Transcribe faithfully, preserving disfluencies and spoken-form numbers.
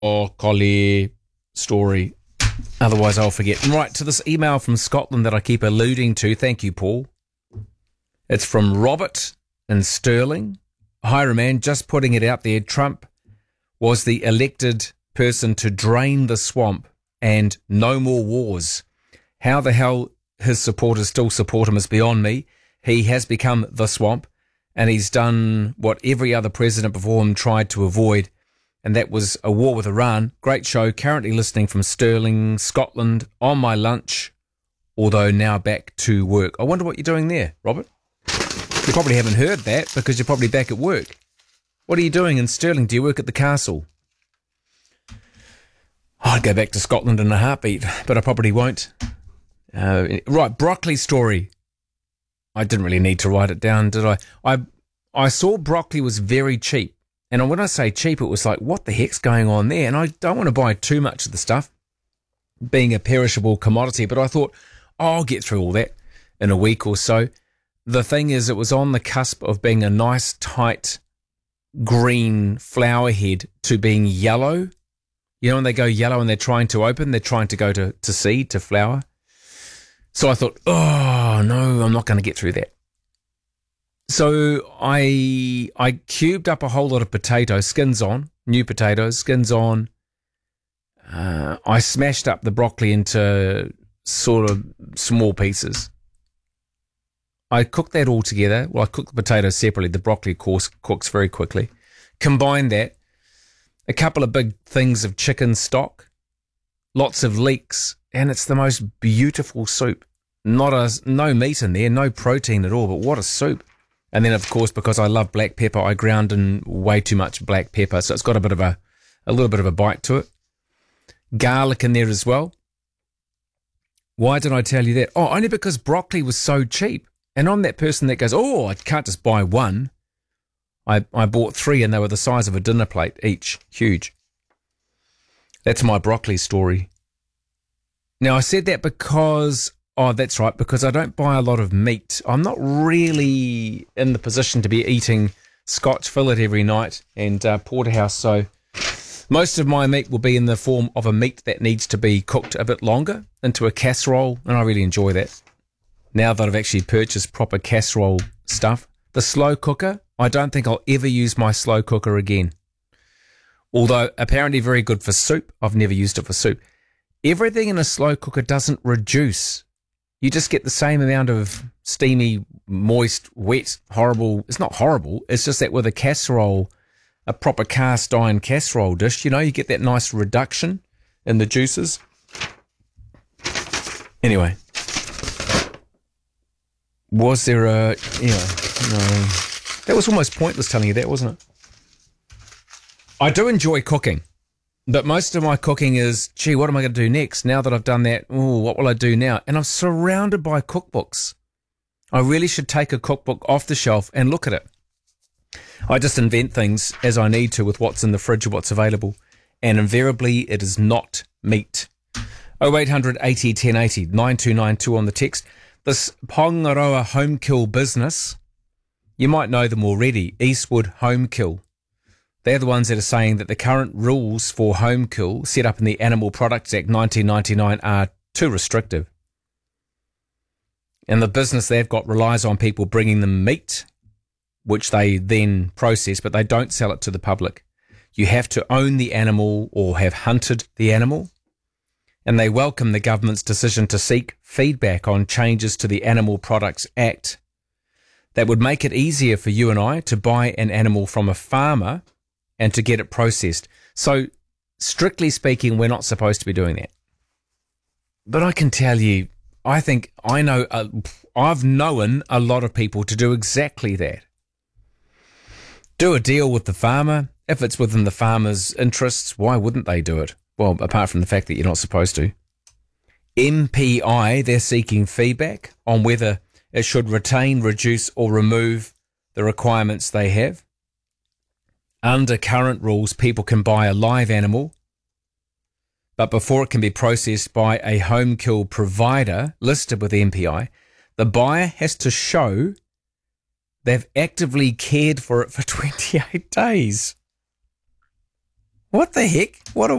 broccoli story. Otherwise, I'll forget. Right, to this email from Scotland that I keep alluding to. Thank you, Paul. It's from Robert in Stirling. Hi, man, just putting it out there. Trump was the elected person to drain the swamp and no more wars. How the hell his supporters still support him is beyond me. He has become the swamp, and he's done what every other president before him tried to avoid, and that was a war with Iran. Great show. Currently listening from Stirling, Scotland, on my lunch, although now back to work. I wonder what you're doing there, Robert. You probably haven't heard that because you're probably back at work. What are you doing in Stirling? Do you work at the castle? I'd go back to Scotland in a heartbeat, but I probably won't. Uh, right, broccoli story. I didn't really need to write it down, did I? I I saw broccoli was very cheap. And when I say cheap, it was like, what the heck's going on there? And I don't want to buy too much of the stuff, being a perishable commodity, but I thought, oh, I'll get through all that in a week or so. The thing is, it was on the cusp of being a nice, tight, green flower head to being yellow. You know, when they go yellow and they're trying to open, they're trying to go to, to seed, to flower. So I thought, oh, no, I'm not going to get through that. So I I cubed up a whole lot of potatoes, skins on, new potatoes, skins on. Uh, I smashed up the broccoli into sort of small pieces. I cooked that all together. Well, I cooked the potatoes separately. The broccoli, of course, cooks very quickly. Combine that, a couple of big things of chicken stock, lots of leeks, and it's the most beautiful soup. Not a, no meat in there, no protein at all, but what a soup. And then, of course, because I love black pepper, I ground in way too much black pepper, so it's got a bit of a, a little bit of a bite to it. Garlic in there as well. Why did I tell you that? Oh, only because broccoli was so cheap. And I'm that person that goes, oh, I can't just buy one. I, I bought three, and they were the size of a dinner plate each. Huge. That's my broccoli story. Now, I said that because... Oh, that's right, because I don't buy a lot of meat. I'm not really in the position to be eating Scotch fillet every night and uh, porterhouse, so most of my meat will be in the form of a meat that needs to be cooked a bit longer into a casserole, and I really enjoy that. Now that I've actually purchased proper casserole stuff. The slow cooker, I don't think I'll ever use my slow cooker again. Although apparently very good for soup. I've never used it for soup. Everything in a slow cooker doesn't reduce. You just get the same amount of steamy, moist, wet, horrible. It's not horrible. It's just that with a casserole, a proper cast iron casserole dish, you know, you get that nice reduction in the juices. Anyway. Was there a, you know, no. That was almost pointless telling you that, wasn't it? I do enjoy cooking. But most of my cooking is, gee, what am I going to do next? Now that I've done that, ooh, what will I do now? And I'm surrounded by cookbooks. I really should take a cookbook off the shelf and look at it. I just invent things as I need to with what's in the fridge or what's available. And invariably, it is not meat. oh eight hundred eighty ten eighty, nine two nine two on the text. This Pongaroa Home Kill business, you might know them already, Eastwood Home Kill. They're the ones that are saying that the current rules for home kill set up in the Animal Products Act nineteen ninety-nine are too restrictive. And the business they've got relies on people bringing them meat, which they then process, but they don't sell it to the public. You have to own the animal or have hunted the animal. And they welcome the government's decision to seek feedback on changes to the Animal Products Act that would make it easier for you and I to buy an animal from a farmer and to get it processed. So, strictly speaking, we're not supposed to be doing that. But I can tell you, I think I know, uh, I've known a lot of people to do exactly that. Do a deal with the farmer. If it's within the farmer's interests, why wouldn't they do it? Well, apart from the fact that you're not supposed to. M P I, they're seeking feedback on whether it should retain, reduce, or remove the requirements they have. Under current rules, people can buy a live animal, but before it can be processed by a home kill provider listed with M P I, the buyer has to show they've actively cared for it for twenty-eight days. What the heck? What a